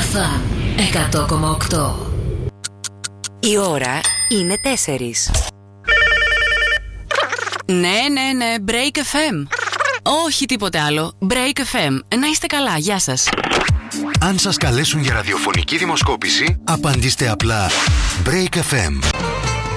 Φαν 100,8. Η ώρα είναι 4. Ναι, Break FM. Όχι τίποτε άλλο. Break FM. Να είστε καλά, γεια σας. Αν σας καλέσουν για ραδιοφωνική δημοσκόπηση, απαντήστε απλά Break FM.